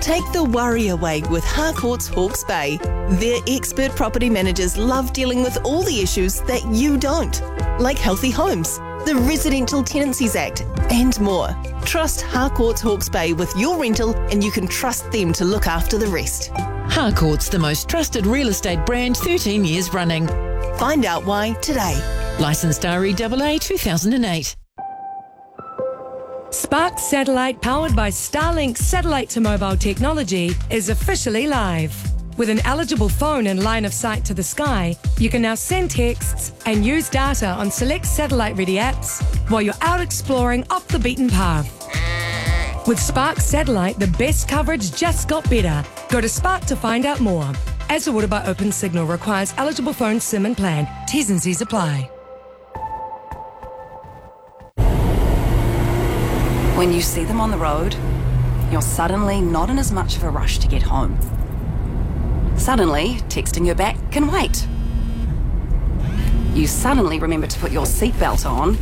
Take the worry away with Harcourts Hawke's Bay. Their expert property managers love dealing with all the issues that you don't, like healthy homes, the Residential Tenancies Act, and more. Trust Harcourts Hawke's Bay with your rental and you can trust them to look after the rest. Harcourts, the most trusted real estate brand, 13 years running. Find out why today. Licensed REAA 2008. Spark Satellite, powered by Starlink satellite to mobile technology, is officially live. With an eligible phone and line of sight to the sky, you can now send texts and use data on select satellite-ready apps while you're out exploring off the beaten path. With Spark Satellite, the best coverage just got better. Go to Spark to find out more. As ordered by Open Signal, requires eligible phone SIM and plan. T's and C's apply. When you see them on the road, you're suddenly not in as much of a rush to get home. Suddenly, texting your back can wait. You suddenly remember to put your seatbelt on.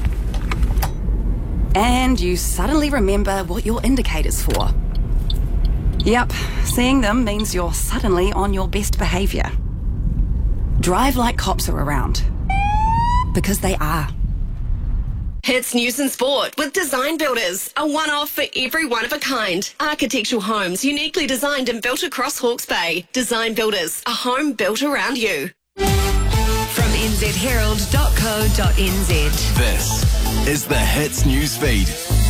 And you suddenly remember what your indicator's for. Yep, seeing them means you're suddenly on your best behaviour. Drive like cops are around. Because they are. Hits news and sport with Design Builders, a one-off for every one of a kind. Architectural homes uniquely designed and built across Hawke's Bay. Design Builders, a home built around you. From nzherald.co.nz. This is the Hits News Feed.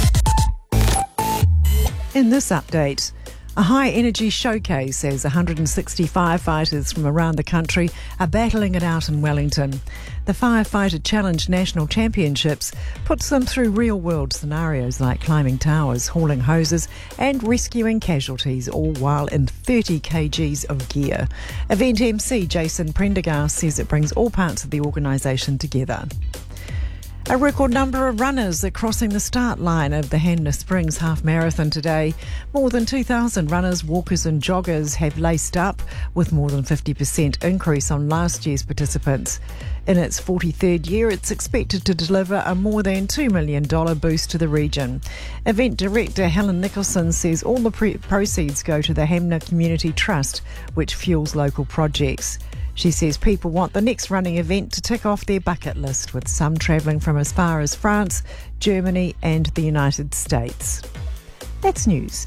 In this update, a high-energy showcase as 160 firefighters from around the country are battling it out in Wellington. The Firefighter Challenge National Championships puts them through real-world scenarios like climbing towers, hauling hoses and rescuing casualties, all while in 30 kgs of gear. Event MC Jason Prendergast says it brings all parts of the organisation together. A record number of runners are crossing the start line of the Hanna Springs Half Marathon today. More than 2,000 runners, walkers and joggers have laced up, with more than 50% increase on last year's participants. In its 43rd year, it's expected to deliver a more than $2 million boost to the region. Event director Helen Nicholson says all the proceeds go to the Hanna Community Trust, which fuels local projects. She says people want the next running event to tick off their bucket list, with some travelling from as far as France, Germany and the United States. That's news.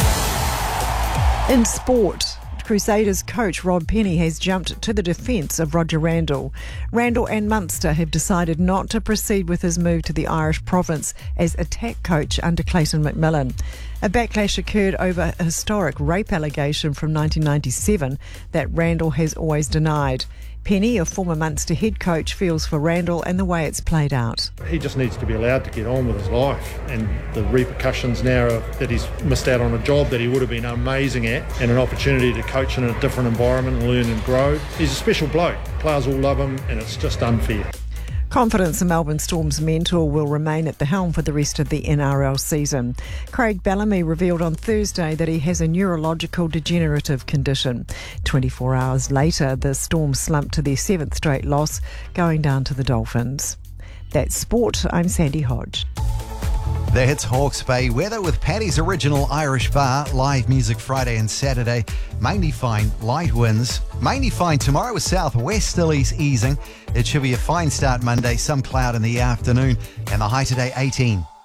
In sport, Crusaders coach Rob Penny has jumped to the defence of Roger Randall. Randall and Munster have decided not to proceed with his move to the Irish province as attack coach under Clayton McMillan. A backlash occurred over a historic rape allegation from 1997 that Randall has always denied. Penny, a former Munster head coach, feels for Randall and the way it's played out. He just needs to be allowed to get on with his life, and the repercussions now are that he's missed out on a job that he would have been amazing at and an opportunity to coach in a different environment and learn and grow. He's a special bloke. Players all love him and it's just unfair. Confidence in Melbourne Storm's mentor will remain at the helm for the rest of the NRL season. Craig Bellamy revealed on Thursday that he has a neurological degenerative condition. 24 hours later, the Storm slumped to their 7th straight loss, going down to the Dolphins. That's sport. I'm Sandy Hodge. The Hits Hawke's Bay weather with Paddy's Original Irish Bar. Live music Friday and Saturday. Mainly fine, light winds. Mainly fine tomorrow with southwesterlies easing. It should be a fine start Monday, some cloud in the afternoon, and the high today 18.